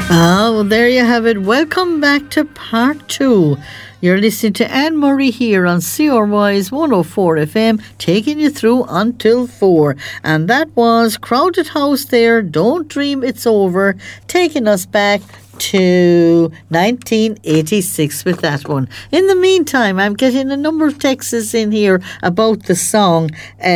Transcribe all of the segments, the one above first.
Well, there you have it. Welcome back to part 2. You're listening to Anne Murray here on CRY's 104 FM, taking you through until 4. And that was Crowded House there, Don't Dream It's Over, taking us back to 1986 with that one. In the meantime, I'm getting a number of texts in here about the song.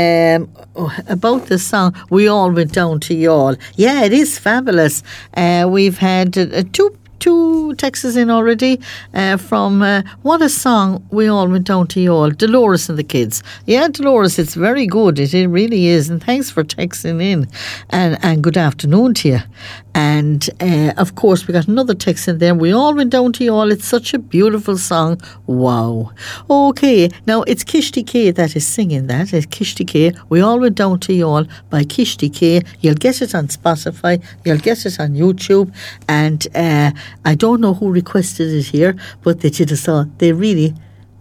We All Went Down to Youghal. Yeah, it is fabulous. We've had two texts in already from what a song, We All Went Down to Youghal, Dolores and the Kids. Yeah, Dolores, it's very good. It really is. And thanks for texting in. And good afternoon to you. And of course, we got another text in there. We all went down to Youghal. It's such a beautiful song. Wow. Okay, now it's Kishti K that is singing that. It's Kishti K. We all went down to Youghal by Kishti K. You'll get it on Spotify. You'll get it on YouTube. And I don't know who requested it here, but they did a song. They really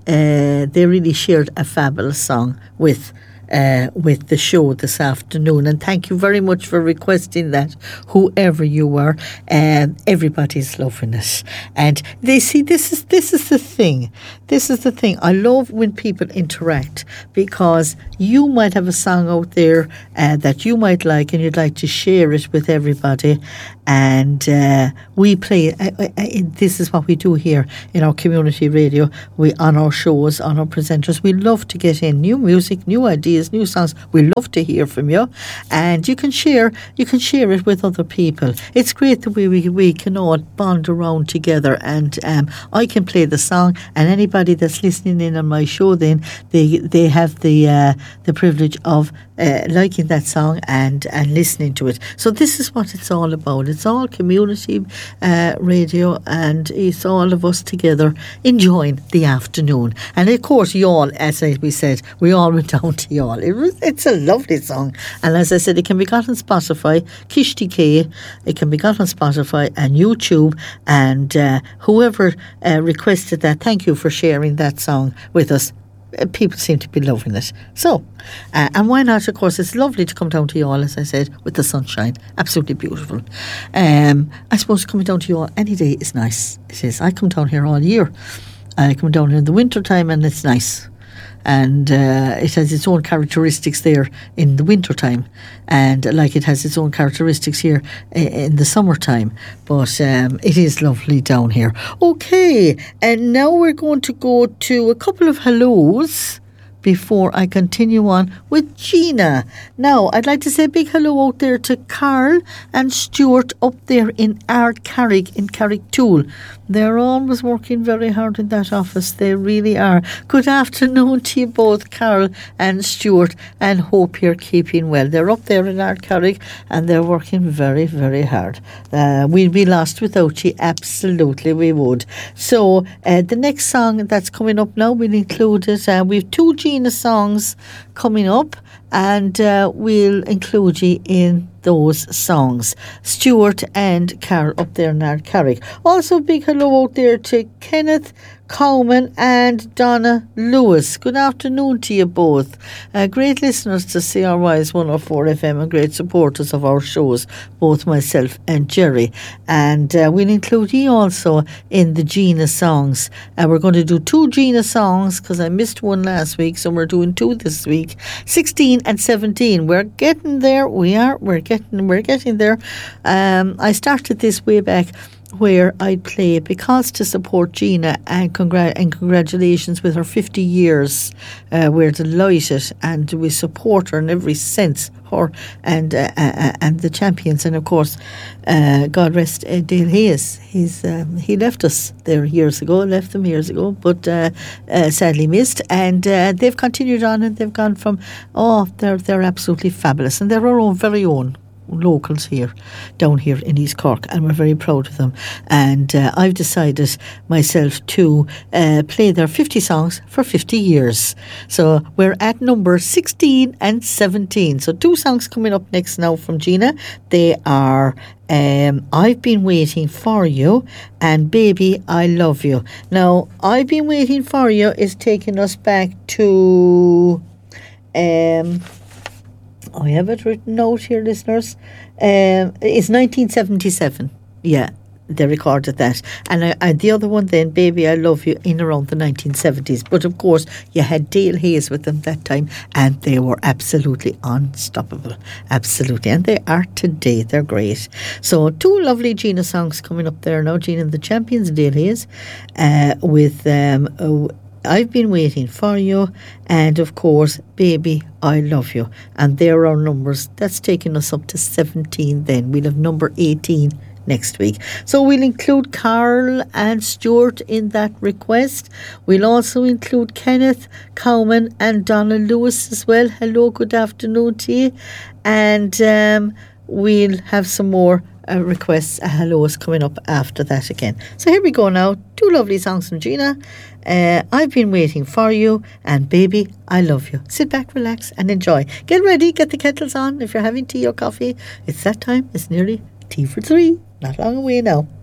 shared a fabulous song with the show this afternoon, and thank you very much for requesting that, whoever you were. Everybody's loving it, and they see this is the thing. This is the thing. I love when people interact, because you might have a song out there that you might like, and you'd like to share it with everybody. And we play. This is what we do here in our community radio. We on our shows, on our presenters. We love to get in new music, new ideas, new songs. We love to hear from you, and you can share it with other people. It's great that we can all bond around together, and I can play the song, and anybody that's listening in on my show, then they have the privilege of liking that song and listening to it. So this is what it's all about. It's all community radio, and it's all of us together enjoying the afternoon. And of course, Youghal, as we said, we all went down to Youghal. It's a lovely song, and as I said, it can be got on Spotify, Kishti K. It can be got on Spotify and YouTube, and whoever requested that, thank you for sharing that song with us. People seem to be loving it. So, and why not? Of course, it's lovely to come down to Youghal, as I said, with the sunshine. Absolutely beautiful. I suppose coming down to Youghal any day is nice. It is. I come down here all year. I come down here in the winter time, and it's nice. And it has its own characteristics there in the winter time, and like it has its own characteristics here in the summertime. But it is lovely down here. Okay, and now we're going to go to a couple of hellos before I continue on with Gina. Now, I'd like to say a big hello out there to Carl and Stuart up there in Carrick, in Carricktool. They're always working very hard in that office. They really are. Good afternoon to you both, Carl and Stuart, and hope you're keeping well. They're up there in Carrick, and they're working very, very hard. We'd be lost without you. Absolutely, we would. So, the next song that's coming up now, we'll include it. We've two Gina songs coming up, and we'll include you in those songs. Stuart and Carol up there in Carrick. Also, big hello out there to Kenneth Cowman and Donna Lewis. Good afternoon to you both. Great listeners to CRY's 104 FM and great supporters of our shows, both myself and Jerry. And we'll include you also in the Gina songs. We're going to do two Gina songs because I missed one last week, so we're doing two this week. 16 and 17. We're getting there. We're getting there. I started this way back where I'd play Because to support Gina, and congratulations with her 50 years. We're delighted, and we support her in every sense, her and the champions. And of course, God rest Dale Hayes. He left us there years ago, but sadly missed. And they've continued on, and they've gone from, they're absolutely fabulous, and they're our own very own locals here, down here in East Cork, and we're very proud of them. And I've decided myself to play their 50 songs for 50 years. So we're at number 16 and 17. So two songs coming up next now from Gina. They are I've Been Waiting For You and Baby I Love You. Now, I've Been Waiting For You is taking us back to I have it written out here, listeners. It's 1977. Yeah, they recorded that. And the other one then, Baby I Love You, in around the 1970s. But of course, you had Dale Hayes with them that time, and they were absolutely unstoppable. Absolutely. And they are today. They're great. So 2 lovely Gina songs coming up there now. Gina and the Champions, Dale Hayes, with I've Been Waiting For You, and of course Baby I Love You. And there are numbers. That's taking us up to 17 then. We'll have number 18 next week. So we'll include Carl and Stuart in that request. We'll also include Kenneth Cowman and Donna Lewis as well. Hello, good afternoon to you. And we'll have some more requests, hellos coming up after that again. So here we go now. 2 lovely songs from Gina. I've Been Waiting For You, and Baby I Love You. Sit back, relax and enjoy. Get ready, get the kettles on if you're having tea or coffee. It's that time. It's nearly tea for 3. Not long away now.